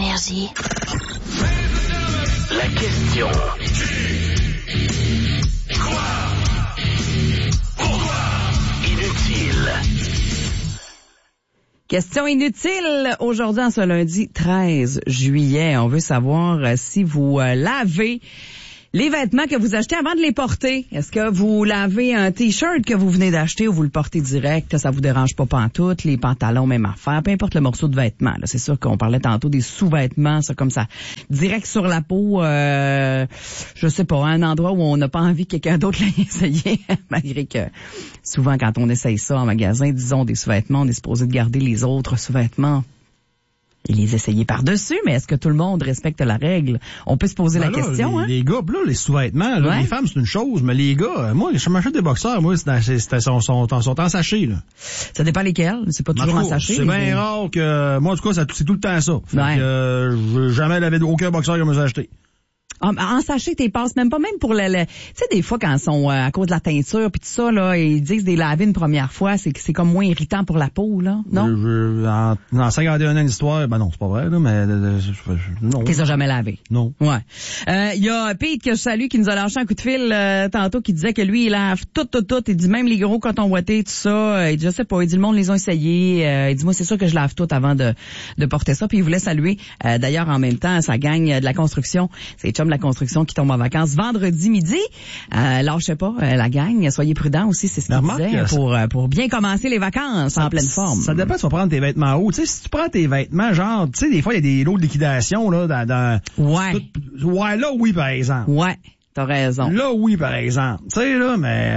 Énergie. La question. Inutile. Question inutile aujourd'hui en ce lundi 13 juillet. On veut savoir si vous lavez les vêtements que vous achetez avant de les porter. Est-ce que vous lavez un T-shirt que vous venez d'acheter ou vous le portez direct? Ça vous dérange pas pantoute? Les pantalons, même affaire. Peu importe le morceau de vêtement. Là, c'est sûr qu'on parlait tantôt des sous-vêtements, ça comme ça, direct sur la peau. Je sais pas, un endroit où on n'a pas envie que quelqu'un d'autre l'ait essayé. Malgré que souvent, quand on essaye ça en magasin, disons des sous-vêtements, on est supposé de garder les autres sous-vêtements et les essayer par-dessus, mais est-ce que tout le monde respecte la règle? On peut se poser la question, les gars, là, les sous-vêtements, là, les femmes, c'est une chose, mais les gars, moi, je m'achète des boxeurs, moi, sont en sachet, là. Ça dépend lesquels, c'est pas toujours en sachet. C'est bien rare que, moi, en tout cas, c'est tout le temps ça. Fait que, je vais jamais laver aucun boxeur que je me suis acheté. En sachet, t'es passes même pas même pour tu sais, des fois, quand ils sont à cause de la teinture puis tout ça, là, ils disent des laver une première fois, c'est comme moins irritant pour la peau, là, non? En 51 ans d'histoire, ben non, c'est pas vrai, là, mais, non. Qu'ils ont jamais lavé. Non. Ouais. Il y a Pete que je salue qui nous a lâché un coup de fil, tantôt, qui disait que lui, il lave tout. Il dit même les gros coton ouatés, tout ça. Il dit, je sais pas, il dit, le monde les a essayés. Il dit, moi, c'est sûr que je lave tout avant de porter ça. Puis il voulait saluer, d'ailleurs, en même temps, sa gang de la construction. C'est de la construction qui tombe en vacances vendredi midi. Lâchez pas la gang, soyez prudents aussi, c'est ce qu'il disait, pour bien commencer les vacances en pleine forme. Ça dépend si tu vas prendre tes vêtements hauts. Tu sais, si tu prends tes vêtements, genre, tu sais, des fois, il y a des lots de liquidation, là, dans ouais. Ouais, là, oui, par exemple. Ouais, t'as raison. Là, oui, par exemple. Tu sais, là, mais...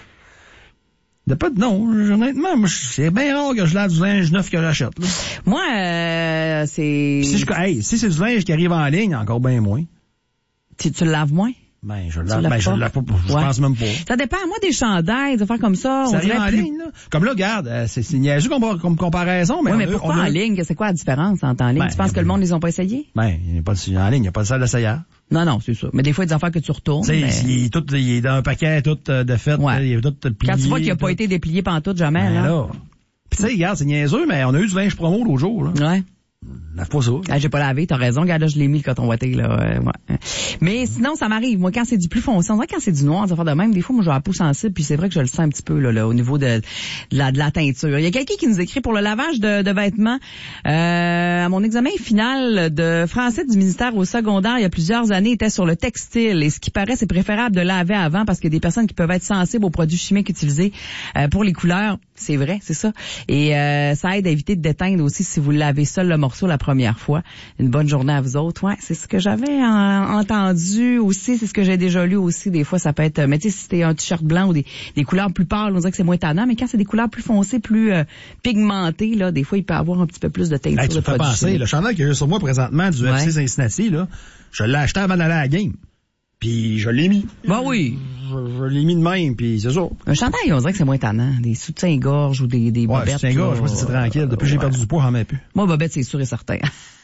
non, honnêtement, moi, c'est bien rare que je lave du linge neuf que j'achète, là. Moi, c'est... Si c'est du linge qui arrive en ligne, encore bien moins. Tu le laves moins? Ben, je le lave pas, je pense même pas. Ça dépend, moi, des chandails, des affaires comme ça. Ça arrive en ligne, là. Comme là, regarde, c'est niaiseux comme comparaison, mais... Oui, mais pourquoi en ligne? C'est quoi la différence entre en ligne? Tu penses que le monde les ont pas essayés? Ben, en ligne, il n'y a pas de salle d'essayage. Non, c'est ça. Mais des fois, il y a des affaires que tu retournes. Tu sais, il est dans un paquet, tout de fait, ouais. Il est tout plié. Quand tu vois qu'il n'a pas été déplié pantoute, jamais, ben là. Puis tu sais, regarde, c'est niaiseux, mais on a eu du linge promo l'autre jour, là. Ouais. Lave pas ça. J'ai pas lavé, t'as raison. Regarde, là, je l'ai mis le coton ouaté, là. Ouais. Mais sinon, ça m'arrive. Moi, quand c'est du plus foncé, on dirait quand c'est du noir, des affaires de même, des fois, moi, j'ai la peau sensible, puis c'est vrai que je le sens un petit peu, là au niveau de la teinture. Il y a quelqu'un qui nous écrit pour le lavage de vêtements. À mon examen final de français du ministère au secondaire, il y a plusieurs années, était sur le textile. Et ce qui paraît, c'est préférable de laver avant parce qu'il y a des personnes qui peuvent être sensibles aux produits chimiques utilisés pour les couleurs. C'est vrai, c'est ça. Et ça aide à éviter de déteindre aussi si vous lavez seul le morceau la première fois. Une bonne journée à vous autres. Ouais, c'est ce que j'avais entendu aussi, c'est ce que j'ai déjà lu aussi. Des fois, ça peut être, mais tu sais, si c'était un t-shirt blanc ou des couleurs plus pâles, on dirait que c'est moins tannant, mais quand c'est des couleurs plus foncées, plus pigmentées, là, des fois, il peut avoir un petit peu plus de teinture de produits chimiques. Le chandail que j'ai sur moi présentement du FC Cincinnati, là, je l'ai acheté avant d'aller à la game. Puis je l'ai mis. Bah oui. Je l'ai mis de même, puis c'est ça. Un chandail, on dirait que c'est moins tannant. Des soutiens-gorge ou des bobettes. Ouais, soutiens-gorge, moi, c'est tranquille. Depuis que j'ai perdu du poids, j'en mets plus. Moi, bobette, c'est sûr et certain.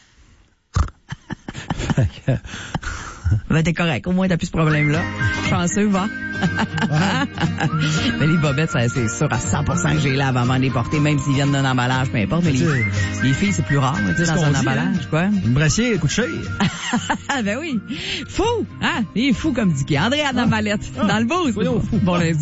Ben, t'es correct. Au moins, t'as plus ce problème-là. Chanceux, va. Mais les bobettes, c'est sûr à 100% que j'ai là avant de les porter, même s'ils viennent d'un emballage, peu importe. Mais les filles, c'est plus rare, tu sais, dans un emballage, quoi. Une brassière, elle coûte cher. Ben oui. Fou! Hein? Il est fou, comme dit qui. André à la mallette. Dans le boost. Bon lundi.